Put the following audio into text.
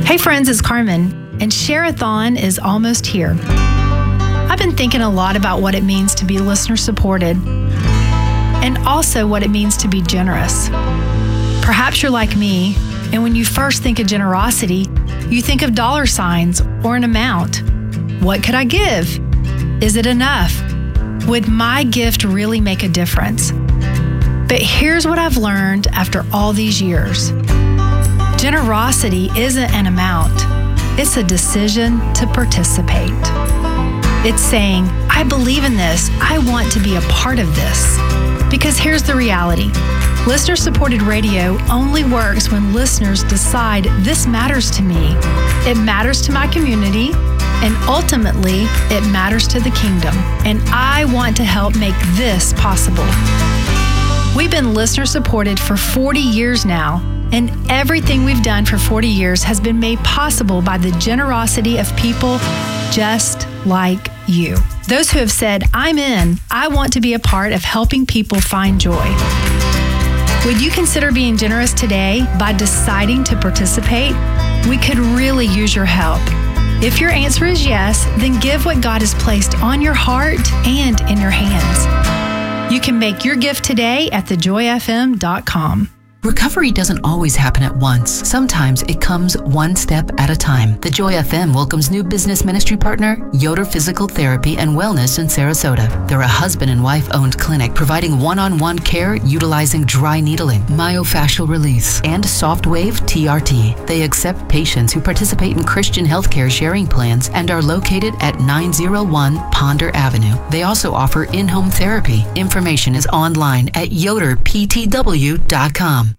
Hey friends, it's Carmen, and Share-a-thon is almost here. I've been thinking a lot about what it means to be listener supported, and also what it means to be generous. Perhaps you're like me, and when you first think of generosity, you think of dollar signs or an amount. What could I give? Is it enough? Would my gift really make a difference? But here's what I've learned after all these years. Generosity isn't an amount. It's a decision to participate. It's saying, I believe in this. I want to be a part of this. Because here's the reality. Listener-supported radio only works when listeners decide this matters to me. It matters to my community, and ultimately, it matters to the kingdom. And I want to help make this possible. We've been listener-supported for 40 years now, and everything we've done for 40 years has been made possible by the generosity of people just like you. Those who have said, I'm in, I want to be a part of helping people find joy. Would you consider being generous today by deciding to participate? We could really use your help. If your answer is yes, then give what God has placed on your heart and in your hands. You can make your gift today at thejoyfm.com. Recovery doesn't always happen at once. Sometimes it comes one step at a time. The Joy FM welcomes new business ministry partner, Yoder Physical Therapy and Wellness in Sarasota. They're a husband and wife-owned clinic providing one-on-one care utilizing dry needling, myofascial release, and soft wave TRT. They accept patients who participate in Christian healthcare sharing plans and are located at 901 Ponder Avenue. They also offer in-home therapy. Information is online at yoderptw.com.